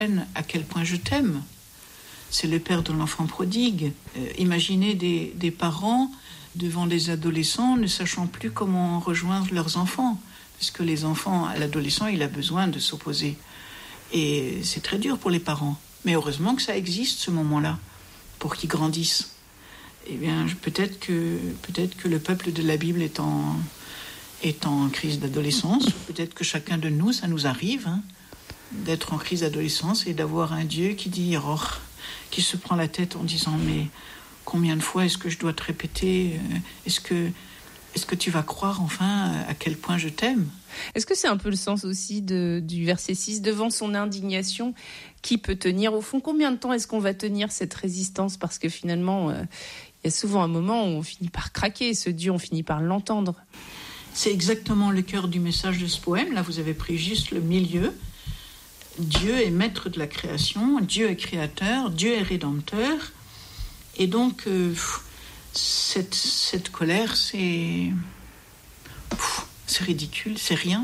à quel point je t'aime. C'est le père de l'enfant prodigue. Imaginez des parents devant des adolescents ne sachant plus comment rejoindre leurs enfants. Parce que les enfants, l'adolescent, il a besoin de s'opposer. Et c'est très dur pour les parents. Mais heureusement que ça existe, ce moment-là, pour qu'ils grandissent. Eh bien, peut-être que le peuple de la Bible est en crise d'adolescence. Peut-être que chacun de nous, ça nous arrive, d'être en crise d'adolescence et d'avoir un Dieu qui dit, qui se prend la tête en disant, mais combien de fois est-ce que je dois te répéter, est-ce que tu vas croire enfin à quel point je t'aime? Est-ce que c'est un peu le sens aussi du verset 6, devant son indignation, qui peut tenir? Au fond, combien de temps est-ce qu'on va tenir cette résistance? Parce que finalement, il y a souvent un moment où on finit par craquer, ce Dieu, on finit par l'entendre. C'est exactement le cœur du message de ce poème. Là, vous avez pris juste le milieu. Dieu est maître de la création, Dieu est créateur, Dieu est rédempteur. Et donc, cette colère, c'est ridicule, c'est rien.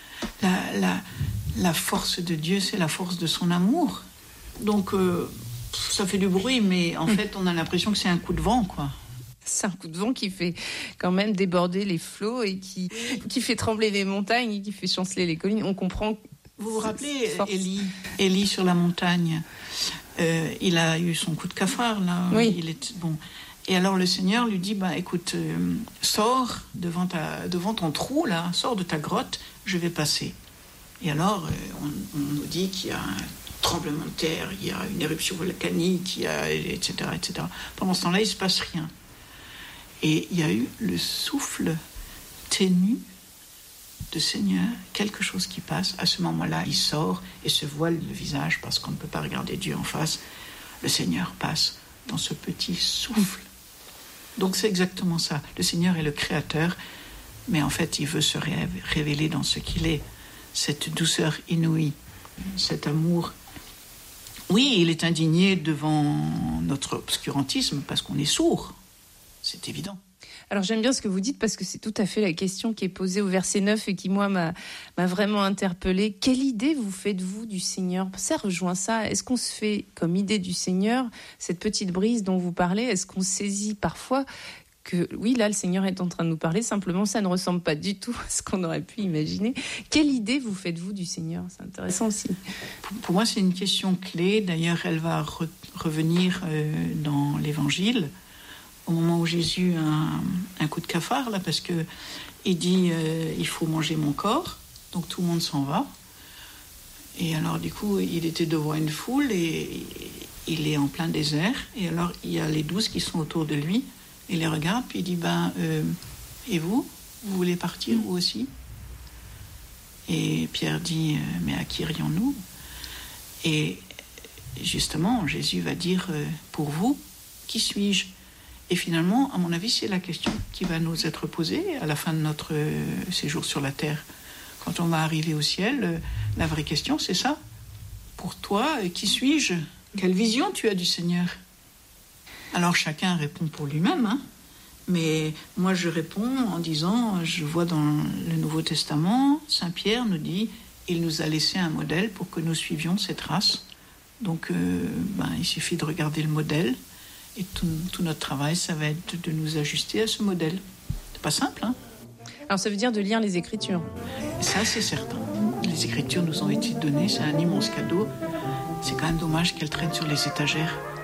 La force de Dieu, c'est la force de son amour. Donc, ça fait du bruit, mais en fait, on a l'impression que c'est un coup de vent, quoi. C'est un coup de vent qui fait quand même déborder les flots et qui fait trembler les montagnes et qui fait chanceler les collines. On comprend. Vous vous rappelez Élie sur la montagne, il a eu son coup de cafard, là. Oui. Il était bon. Et alors le Seigneur lui dit, écoute, sors devant ton trou, là, sors de ta grotte, je vais passer. Et alors, on nous dit qu'il y a un tremblement de terre, il y a une éruption volcanique, etc., etc. Pendant ce temps-là, il ne se passe rien. Et il y a eu le souffle ténu de Seigneur, quelque chose qui passe. À ce moment-là, il sort et se voile le visage parce qu'on ne peut pas regarder Dieu en face. Le Seigneur passe dans ce petit souffle. Donc c'est exactement ça. Le Seigneur est le Créateur, mais en fait, il veut se révéler dans ce qu'il est. Cette douceur inouïe, cet amour. Oui, il est indigné devant notre obscurantisme parce qu'on est sourd. C'est évident. Alors j'aime bien ce que vous dites parce que c'est tout à fait la question qui est posée au verset 9 et qui, moi, m'a vraiment interpellée. Quelle idée vous faites-vous du Seigneur? Ça rejoint ça. Est-ce qu'on se fait comme idée du Seigneur, cette petite brise dont vous parlez? Est-ce qu'on saisit parfois que, oui, là, le Seigneur est en train de nous parler, simplement ça ne ressemble pas du tout à ce qu'on aurait pu imaginer. Quelle idée vous faites-vous du Seigneur? C'est intéressant aussi. Pour moi, c'est une question clé. D'ailleurs, elle va revenir dans l'Évangile. Au moment où Jésus a un coup de cafard, là, parce que il dit il faut manger mon corps, donc tout le monde s'en va. Et alors, du coup, il était devant une foule et il est en plein désert. Et alors, il y a les 12 qui sont autour de lui. Il les regarde, puis il dit et vous voulez partir, vous aussi? Et Pierre dit mais à qui irions-nous? Et justement, Jésus va dire pour vous, qui suis-je? Et finalement, à mon avis, c'est la question qui va nous être posée à la fin de notre séjour sur la terre. Quand on va arriver au ciel, la vraie question, c'est ça. Pour toi, qui suis-je? Quelle vision tu as du Seigneur? Alors chacun répond pour lui-même, mais moi je réponds en disant, je vois dans le Nouveau Testament, Saint Pierre nous dit, il nous a laissé un modèle pour que nous suivions cette race. Donc il suffit de regarder le modèle. Et tout notre travail, ça va être de nous ajuster à ce modèle. C'est pas simple, Alors ça veut dire de lire les Écritures. Ça, c'est certain. Les Écritures nous ont été données, c'est un immense cadeau. C'est quand même dommage qu'elles traînent sur les étagères.